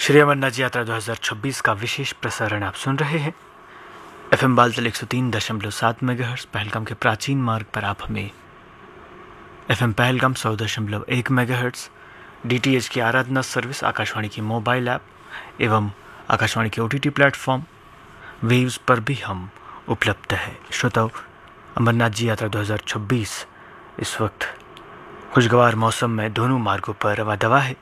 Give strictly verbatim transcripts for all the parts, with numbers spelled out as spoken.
श्री अमरनाथ जी यात्रा दो हज़ार छब्बीस का विशेष प्रसारण आप सुन रहे हैं। एफएम बालतल एक सौ तीन दशमलव सात मेगाहर्ट्ज़ पहलगाम के प्राचीन मार्ग पर आप हमें एफएम पहलगाम सौ दशमलव एक मेगाहर्ट्ज़ डीटीएच की आराधना सर्विस, आकाशवाणी की मोबाइल ऐप एवं आकाशवाणी के ओटीटी प्लेटफॉर्म वेव्स पर भी हम उपलब्ध है। श्रोताओं, अमरनाथ जी यात्रा दो हज़ार छब्बीस इस वक्त खुशगवार मौसम में दोनों मार्गों पर रवा दवा है।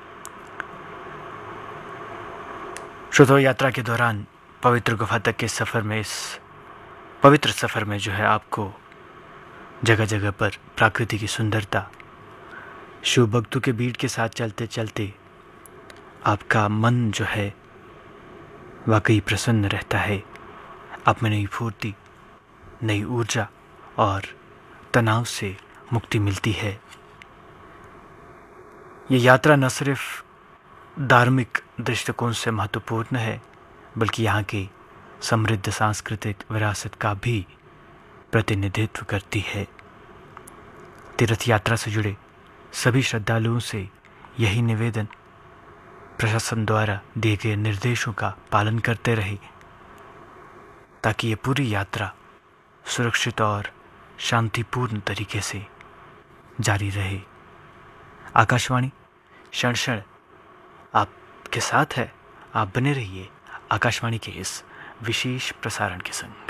श्रोताओं, यात्रा के दौरान पवित्र गुफा तक के सफ़र में इस पवित्र सफ़र में जो है आपको जगह जगह पर प्रकृति की सुंदरता, शिव भक्तों के भीड़ के साथ चलते चलते आपका मन जो है वाकई प्रसन्न रहता है। आप में नई फुर्ती, नई ऊर्जा और तनाव से मुक्ति मिलती है। ये यात्रा न सिर्फ धार्मिक दृष्टिकोण से महत्वपूर्ण है, बल्कि यहाँ की समृद्ध सांस्कृतिक विरासत का भी प्रतिनिधित्व करती है। तीर्थ यात्रा से जुड़े सभी श्रद्धालुओं से यही निवेदन, प्रशासन द्वारा दिए गए निर्देशों का पालन करते रहे ताकि ये पूरी यात्रा सुरक्षित और शांतिपूर्ण तरीके से जारी रहे। आकाशवाणी क्षण क्षण आपके साथ है। आप बने रहिए आकाशवाणी के इस विशेष प्रसारण के संग।